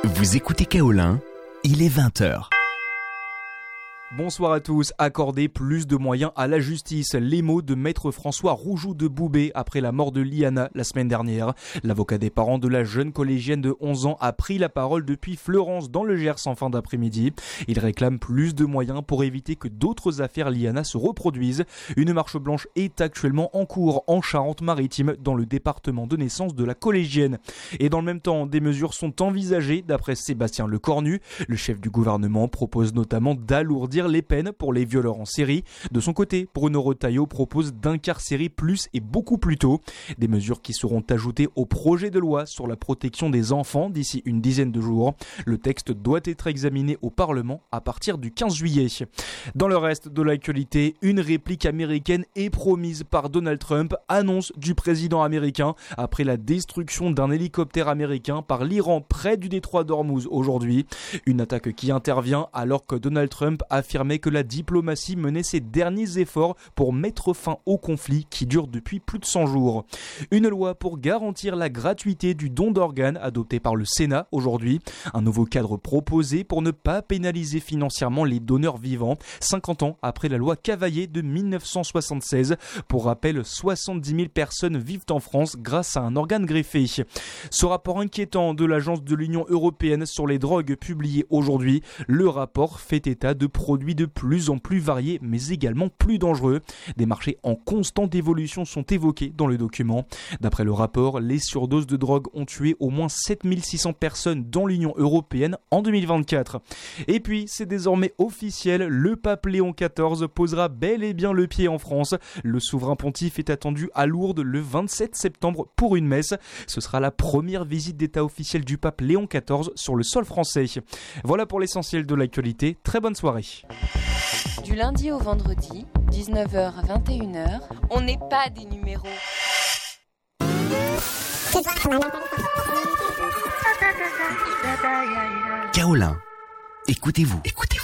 Vous écoutez Kaolin, il est 20h. Bonsoir à tous. Accorder plus de moyens à la justice. Les mots de maître François Roujoux de Boubé après la mort de Liana la semaine dernière. L'avocat des parents de la jeune collégienne de 11 ans a pris la parole depuis Fleurance dans le Gers en fin d'après-midi. Il réclame plus de moyens pour éviter que d'autres affaires Liana se reproduisent. Une marche blanche est actuellement en cours en Charente-Maritime dans le département de naissance de la collégienne. Et dans le même temps, des mesures sont envisagées d'après Sébastien Lecornu. Le chef du gouvernement propose notamment d'alourdir les peines pour les violeurs en série. De son côté, Bruno Retailleau propose d'incarcérer plus et beaucoup plus tôt. Des mesures qui seront ajoutées au projet de loi sur la protection des enfants d'ici une dizaine de jours. Le texte doit être examiné au Parlement à partir du 15 juillet. Dans le reste de l'actualité, une réplique américaine est promise par Donald Trump, annonce du président américain après la destruction d'un hélicoptère américain par l'Iran près du détroit d'Ormuz aujourd'hui. Une attaque qui intervient alors que Donald Trump affirmait que la diplomatie menait ses derniers efforts pour mettre fin au conflit qui dure depuis plus de 100 jours. Une loi pour garantir la gratuité du don d'organes adoptée par le Sénat aujourd'hui. Un nouveau cadre proposé pour ne pas pénaliser financièrement les donneurs vivants, 50 ans après la loi Cavaillé de 1976. Pour rappel, 70 000 personnes vivent en France grâce à un organe greffé. Ce rapport inquiétant de l'Agence de l'Union européenne sur les drogues publié aujourd'hui, le rapport fait état de produits de plus en plus variés mais également plus dangereux. Des marchés en constante évolution sont évoqués dans le document. D'après le rapport, les surdoses de drogue ont tué au moins 7600 personnes dans l'Union européenne en 2024. Et puis, c'est désormais officiel, le pape Léon XIV posera bel et bien le pied en France. Le souverain pontife est attendu à Lourdes le 27 septembre pour une messe. Ce sera la première visite d'État officielle du pape Léon XIV sur le sol français. Voilà pour l'essentiel de l'actualité. Très bonne soirée. Du lundi au vendredi, 19h à 21h, on n'est pas des numéros. Kaolin, écoutez-vous.